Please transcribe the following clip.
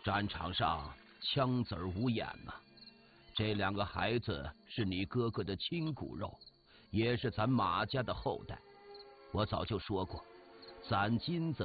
战场上枪子儿无眼呐，这2个孩子是你哥哥的亲骨肉，也是咱马家的后代。我早就说过，攒金子